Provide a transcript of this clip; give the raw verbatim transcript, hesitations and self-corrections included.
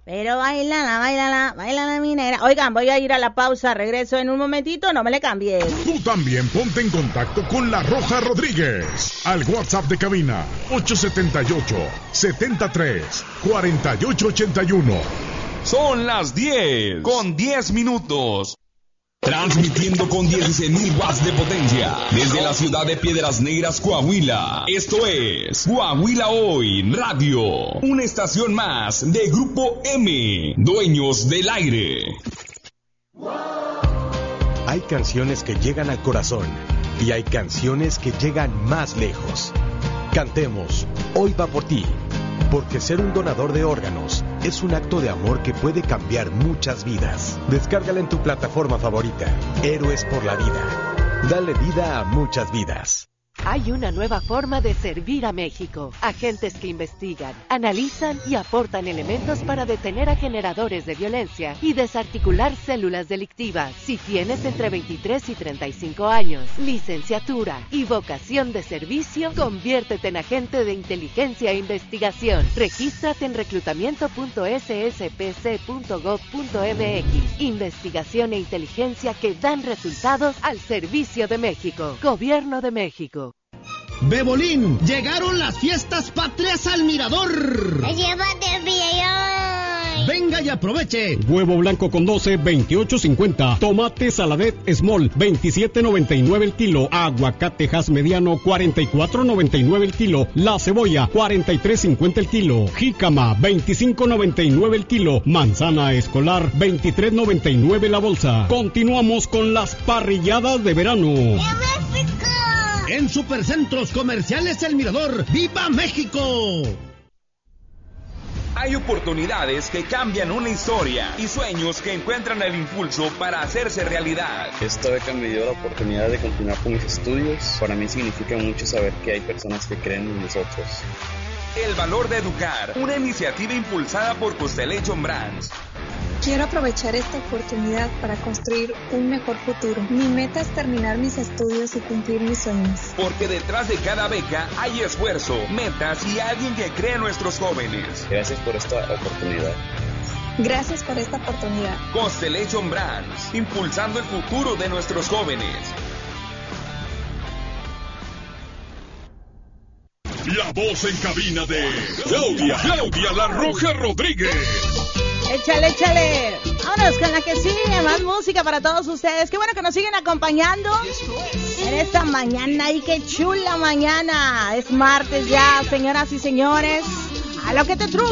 Pero bailala, bailala, bailala mi negra. Oigan, voy a ir a la pausa, regreso en un momentito, no me le cambies. Tú también ponte en contacto con La Roja Rodríguez al WhatsApp de cabina ocho siete ocho, siete tres, cuatro ocho ocho uno. Son las diez con diez minutos. Transmitiendo con dieciséis mil watts de potencia desde la ciudad de Piedras Negras, Coahuila. Esto es Coahuila Hoy Radio, una estación más de Grupo M, dueños del aire. Hay canciones que llegan al corazón y hay canciones que llegan más lejos. Cantemos Hoy va por ti, porque ser un donador de órganos es un acto de amor que puede cambiar muchas vidas. Descárgala en tu plataforma favorita. Héroes por la vida. Dale vida a muchas vidas. Hay una nueva forma de servir a México. Agentes que investigan, analizan y aportan elementos para detener a generadores de violencia y desarticular células delictivas. Si tienes entre veintitrés y treinta y cinco años, licenciatura y vocación de servicio, conviértete en agente de inteligencia e investigación. Regístrate en reclutamiento punto s s p c punto gov punto m x. Investigación e inteligencia que dan resultados al servicio de México. Gobierno de México. Bebolín, llegaron las fiestas patrias al Mirador. ¡Llévate el billón! Venga y aproveche. Huevo blanco con doce, veintiocho cincuenta. Tomate saladet small, veintisiete noventa y nueve el kilo. Aguacatejas mediano, cuarenta y cuatro noventa y nueve el kilo. La cebolla, cuarenta y tres cincuenta el kilo. Jícama, veinticinco noventa y nueve el kilo. Manzana escolar, veintitrés noventa y nueve la bolsa. Continuamos con las parrilladas de verano. En Supercentros Comerciales El Mirador, ¡viva México! Hay oportunidades que cambian una historia y sueños que encuentran el impulso para hacerse realidad. Esta beca me dio la oportunidad de continuar con mis estudios. Para mí significa mucho saber que hay personas que creen en nosotros. El valor de educar, una iniciativa impulsada por Constellation Brands. Quiero aprovechar esta oportunidad para construir un mejor futuro. Mi meta es terminar mis estudios y cumplir mis sueños. Porque detrás de cada beca hay esfuerzo, metas y alguien que cree en nuestros jóvenes. Gracias por esta oportunidad. Gracias por esta oportunidad. Constellation Brands, impulsando el futuro de nuestros jóvenes. La voz en cabina de Claudia, Claudia La Roja Rodríguez. Échale, échale. Vámonos con la que sigue, más música para todos ustedes. Qué bueno que nos siguen acompañando en esta mañana. Y qué chula mañana. Es martes ya, señoras y señores. A lo que te truje.